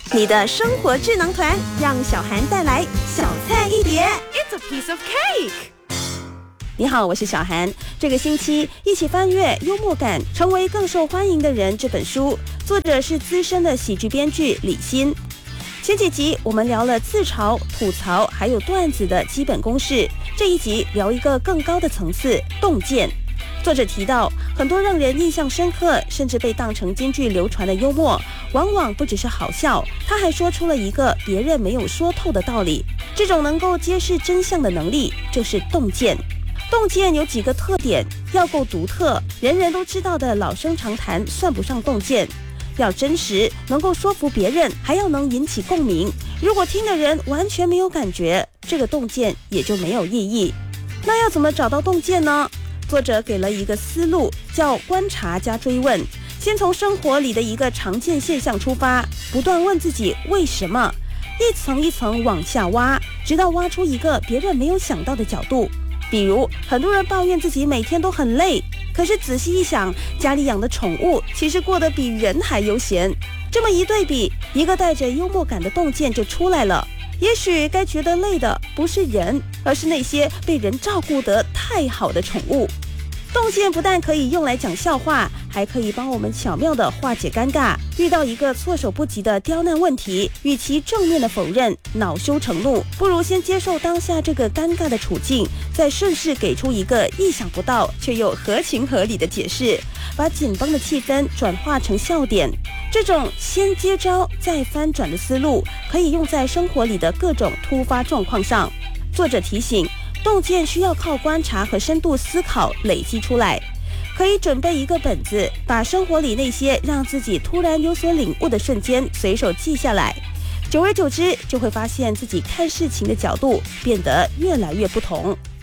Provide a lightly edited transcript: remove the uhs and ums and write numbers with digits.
你的生活智囊团，让小涵带来小菜一碟。 It's a piece of cake。 你好，我是小涵。这个星期一起翻阅《幽默感成为更受欢迎的人》这本书，作者是资深的喜剧编剧李欣。前几集我们聊了自嘲、吐槽还有段子的基本公式，这一集聊一个更高的层次——洞见。作者提到，很多让人印象深刻，甚至被当成金句流传的幽默，往往不只是好笑，他还说出了一个别人没有说透的道理。这种能够揭示真相的能力，就是洞见。洞见有几个特点：要够独特，人人都知道的老生常谈算不上洞见；要真实，能够说服别人，还要能引起共鸣。如果听的人完全没有感觉，这个洞见也就没有意义。那要怎么找到洞见呢？作者给了一个思路，叫观察加追问。先从生活里的一个常见现象出发，不断问自己为什么，一层一层往下挖，直到挖出一个别人没有想到的角度。比如，很多人抱怨自己每天都很累，可是仔细一想，家里养的宠物其实过得比人还悠闲。这么一对比，一个带着幽默感的洞见就出来了。也许该觉得累的不是人，而是那些被人照顾得太好的宠物。洞见不但可以用来讲笑话，还可以帮我们巧妙地化解尴尬。遇到一个措手不及的刁难问题，与其正面的否认、恼羞成怒，不如先接受当下这个尴尬的处境，再顺势给出一个意想不到却又合情合理的解释，把紧绷的气氛转化成笑点。这种先接招再翻转的思路，可以用在生活里的各种突发状况上。作者提醒，洞见需要靠观察和深度思考累积出来。可以准备一个本子，把生活里那些让自己突然有所领悟的瞬间随手记下来。久而久之，就会发现自己看事情的角度变得越来越不同。